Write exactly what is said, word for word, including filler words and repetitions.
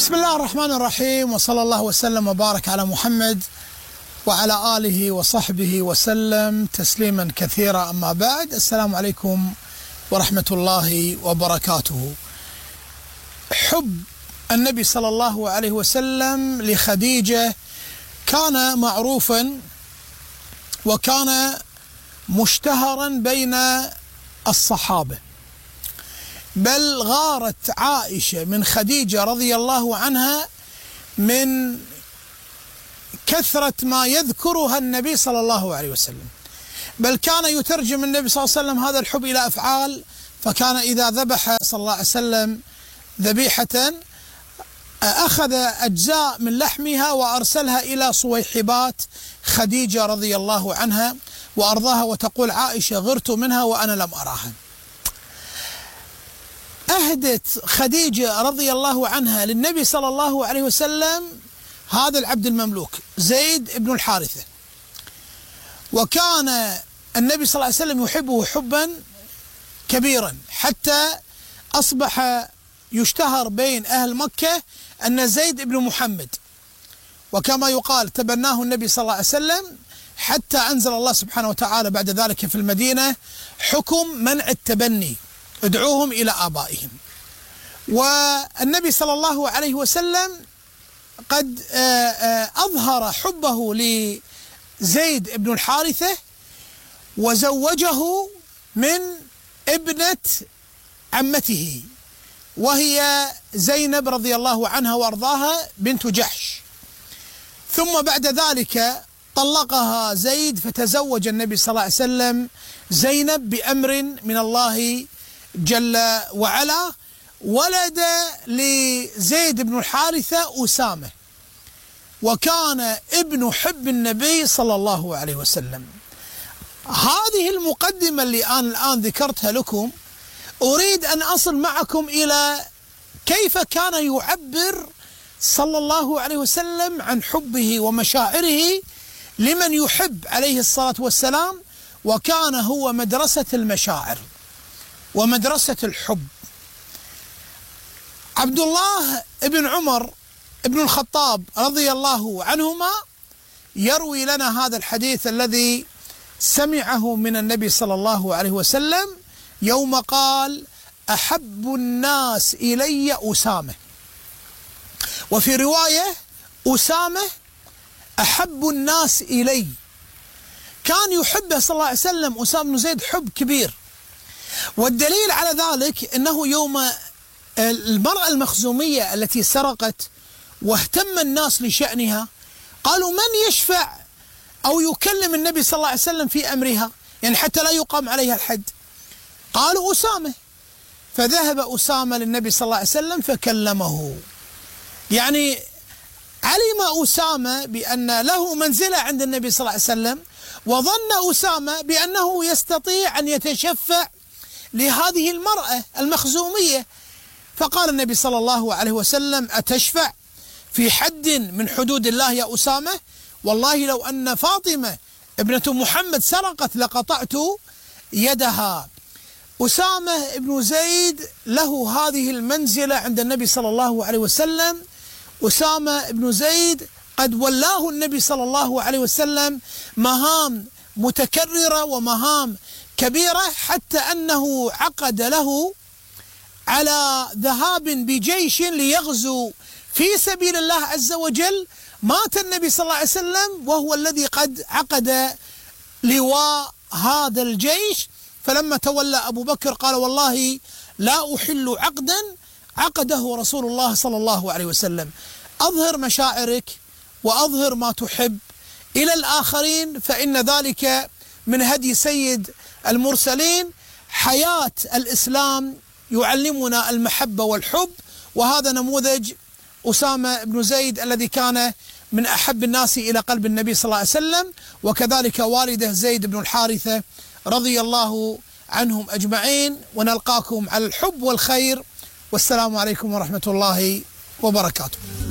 بسم الله الرحمن الرحيم، وصلى الله وسلم وبارك على محمد وعلى آله وصحبه وسلم تسليما كثيرا. أما بعد، السلام عليكم ورحمة الله وبركاته. حب النبي صلى الله عليه وسلم لخديجة كان معروفا وكان مشتهرا بين الصحابة، بل غارت عائشة من خديجة رضي الله عنها من كثرة ما يذكرها النبي صلى الله عليه وسلم، بل كان يترجم النبي صلى الله عليه وسلم هذا الحب إلى أفعال. فكان إذا ذبح صلى الله عليه وسلم ذبيحة أخذ أجزاء من لحمها وأرسلها إلى صويحبات خديجة رضي الله عنها وأرضاها، وتقول عائشة: غرت منها وأنا لم أراها. أهدت خديجة رضي الله عنها للنبي صلى الله عليه وسلم هذا العبد المملوك زيد بن الحارثة، وكان النبي صلى الله عليه وسلم يحبه حبا كبيرا، حتى أصبح يشتهر بين أهل مكة أن زيد بن محمد، وكما يقال تبناه النبي صلى الله عليه وسلم، حتى أنزل الله سبحانه وتعالى بعد ذلك في المدينة حكم منع التبني، ادعوهم إلى آبائهم. والنبي صلى الله عليه وسلم قد أظهر حبه لزيد بن الحارثة وزوجه من ابنة عمته، وهي زينب رضي الله عنها وارضاها بنت جحش. ثم بعد ذلك طلقها زيد، فتزوج النبي صلى الله عليه وسلم زينب بأمر من الله جل وعلا. ولد لزيد بن الحارثة أسامة، وكان ابن حب النبي صلى الله عليه وسلم. هذه المقدمة اللي أنا الآن ذكرتها لكم، أريد أن أصل معكم إلى كيف كان يعبر صلى الله عليه وسلم عن حبه ومشاعره لمن يحب عليه الصلاة والسلام، وكان هو مدرسة المشاعر ومدرسة الحب. عبد الله بن عمر بن الخطاب رضي الله عنهما يروي لنا هذا الحديث الذي سمعه من النبي صلى الله عليه وسلم يوم قال: أحب الناس إلي أسامة، وفي رواية أسامة أحب الناس إلي. كان يحبه صلى الله عليه وسلم أسامة بن زيد حب كبير، والدليل على ذلك أنه يوم المرأة المخزومية التي سرقت واهتم الناس لشأنها، قالوا: من يشفع أو يكلم النبي صلى الله عليه وسلم في أمرها، يعني حتى لا يقام عليها الحد؟ قالوا: أسامة. فذهب أسامة للنبي صلى الله عليه وسلم فكلمه. يعني علم أسامة بأن له منزلة عند النبي صلى الله عليه وسلم، وظن أسامة بأنه يستطيع أن يتشفع لهذه المرأة المخزومية. فقال النبي صلى الله عليه وسلم: أتشفع في حد من حدود الله يا أسامة؟ والله لو أن فاطمة ابنة محمد سرقت لقطعت يدها. أسامة بن زيد له هذه المنزلة عند النبي صلى الله عليه وسلم. أسامة بن زيد قد ولاه النبي صلى الله عليه وسلم مهام متكررة ومهام كبيرة، حتى أنه عقد له على ذهاب بجيش ليغزو في سبيل الله عز وجل. مات النبي صلى الله عليه وسلم وهو الذي قد عقد لواء هذا الجيش. فلما تولى أبو بكر قال: والله لا أحل عقدا عقده رسول الله صلى الله عليه وسلم. أظهر مشاعرك وأظهر ما تحب إلى الآخرين، فإن ذلك من هدي سيد المرسلين. حياة الإسلام يعلمنا المحبة والحب، وهذا نموذج أسامة بن زيد الذي كان من أحب الناس إلى قلب النبي صلى الله عليه وسلم، وكذلك والده زيد بن الحارثة رضي الله عنهم أجمعين. ونلقاكم على الحب والخير، والسلام عليكم ورحمة الله وبركاته.